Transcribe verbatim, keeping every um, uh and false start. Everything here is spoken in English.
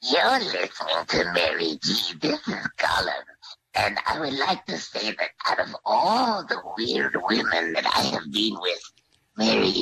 You're listening to Mary G. This is Colin. And I would like to say that out of all the weird women that I have been with, Mary